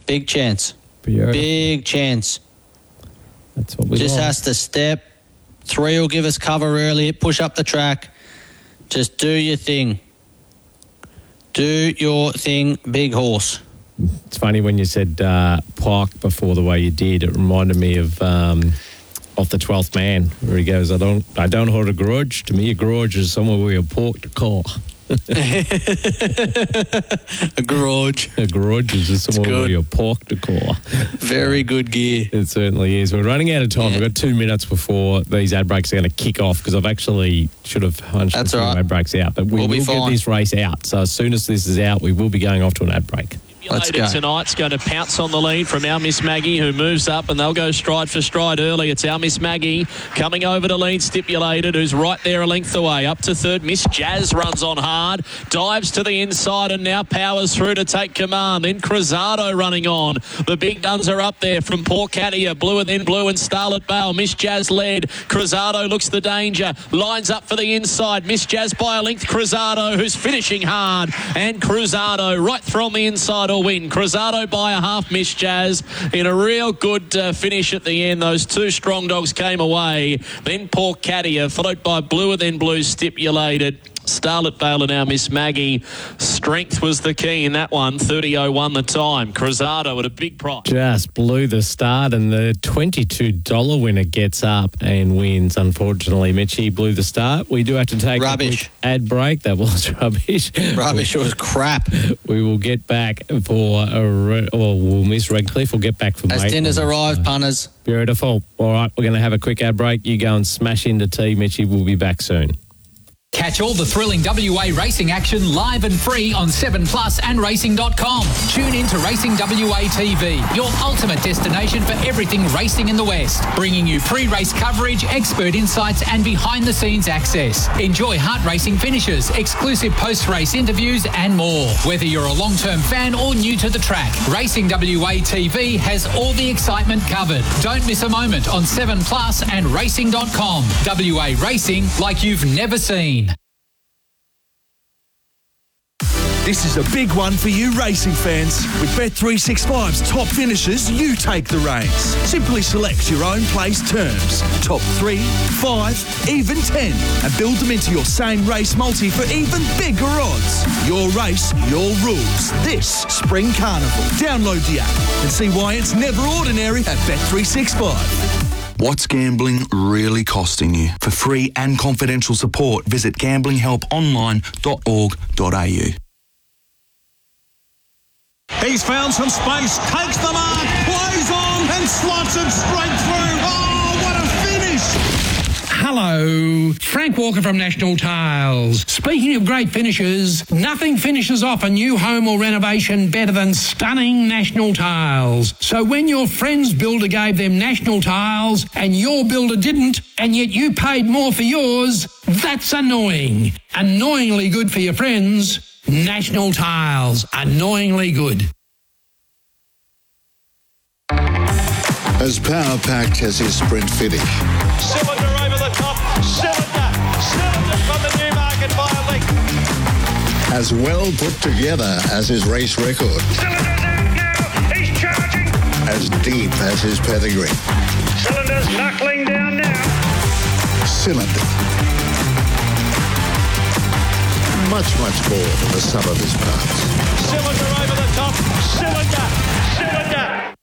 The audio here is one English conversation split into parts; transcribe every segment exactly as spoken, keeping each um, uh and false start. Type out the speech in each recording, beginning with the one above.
Big chance. Beautiful. Big chance. That's what we Just want. has to step. Three will give us cover early. Push up the track. Just do your thing. Do your thing, big horse. It's funny when you said uh, park before the way you did. It reminded me of um, off the twelfth Man, where he goes, "I don't, I don't hold a grudge. To me, a grudge is somewhere where you park the car." A garage. A garage is just somewhere where you park the car. Very good gear. It certainly is. We're running out of time. Yeah. We've got two minutes before these ad breaks are going to kick off because I've actually should have hunched That's the all right. ad breaks out. But we We'll be will get fine. this race out. So as soon as this is out, we will be going off to an ad break. Let's go. Tonight's going to pounce on the lead from Our Miss Maggie, who moves up, and they'll go stride for stride early. It's Our Miss Maggie coming over to lead Stipulated, who's right there a length away. Up to third, Miss Jazz runs on hard, dives to the inside and now powers through to take command. Then Cruzado running on. The big guns are up there from Port Cadia, Bluer then Blue and Starlet Bale. Miss Jazz led. Cruzado looks the danger. Lines up for the inside. Miss Jazz by a length. Cruzado, who's finishing hard. And Cruzado right from the inside will win. Cruzado by a half, Miss Jazz, in a real good uh, finish at the end. Those two strong dogs came away. Then Port Cadia, followed by Bluer then Blue Stipulated. Starlet Vale and Our Miss Maggie. Strength was the key in that one. thirty oh one the time. Cruzado at a big price. Just blew the start, and the twenty-two dollars winner gets up and wins. Unfortunately, Mitchie blew the start. We do have to take Rubbish. a quick ad break. That was rubbish. Rubbish. It was crap. We will get back for a re- well, we'll miss Redcliffe. We'll get back for As Maitland. dinner's arrived, punters. Beautiful. All right, we're going to have a quick ad break. You go and smash into tea, Mitchie. We'll be back soon. Catch all the thrilling W A racing action live and free on seven plus and racing dot com. Tune in to Racing W A T V, your ultimate destination for everything racing in the West. Bringing you pre-race coverage, expert insights and behind-the-scenes access. Enjoy heart racing finishes, exclusive post-race interviews and more. Whether you're a long-term fan or new to the track, Racing W A T V has all the excitement covered. Don't miss a moment on seven plus and racing dot com. W A Racing like you've never seen. This is a big one for you racing fans. With Bet three sixty-five's top finishes, you take the reins. Simply select your own place terms. Top three, five, even ten. And build them into your same race multi for even bigger odds. Your race, your rules. This Spring Carnival. Download the app and see why it's never ordinary at Bet three sixty-five. What's gambling really costing you? For free and confidential support, visit gambling help online dot org dot a u. He's found some space, takes the mark, plays on and slots it straight through. Oh, what a finish! Hello, Frank Walker from National Tiles. Speaking of great finishes, nothing finishes off a new home or renovation better than stunning National Tiles. So when your friend's builder gave them National Tiles and your builder didn't, and yet you paid more for yours, that's annoying. Annoyingly good for your friends. National Tiles, annoyingly good. As power-packed as his sprint finish. Cylinder over the top, cylinder, cylinder from the Newmarket by a length. As well put together as his race record. Cylinder's out now, he's charging. As deep as his pedigree. Cylinder's knuckling down now. Cylinder. Much, much more than the sum of his parts. Cylinder over the top, cylinder, cylinder.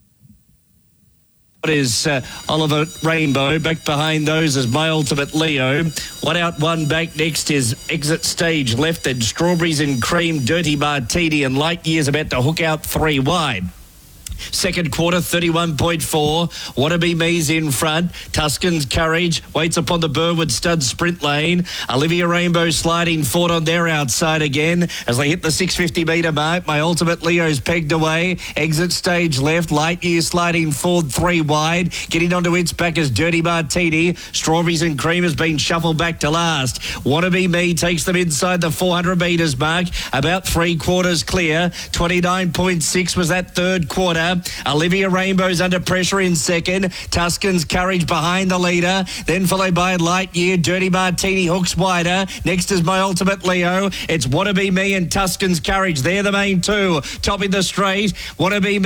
What is uh, Oliver Rainbow? Back behind those is My Ultimate Leo. One out, one back. Next is Exit Stage left, and Strawberries and Cream, Dirty Martini, and Light Years about to hook out three wide. Second quarter, thirty-one point four. Wannabe Me's in front. Tuscan's Courage waits upon the Burwood Stud sprint lane. Olivia Rainbow sliding forward on their outside again as they hit the six fifty metre mark. My Ultimate Leo's pegged away. Exit Stage left. Light Year sliding forward three wide. Getting onto its back is Dirty Martini. Strawberries and Cream has been shuffled back to last. Wannabe Me takes them inside the four hundred metres mark. About three quarters clear. twenty-nine point six was that third quarter. Olivia Rainbow's under pressure in second. Tuscan's Courage behind the leader. Then followed by Light Year. Dirty Martini hooks wider. Next is My Ultimate Leo. It's Wannabe Me and Tuscan's Courage. They're the main two. Topping the straight. Wannabe Me.